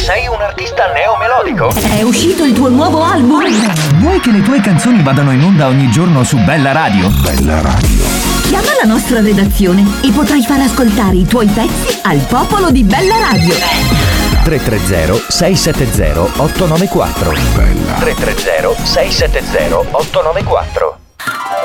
Sei un artista neomelodico? È uscito il tuo nuovo album? Vuoi che le tue canzoni vadano in onda ogni giorno su Bella Radio? Bella Radio. Chiama la nostra redazione e potrai far ascoltare i tuoi pezzi al popolo di Bella Radio. 330-670-894. Bella. 330-670-894.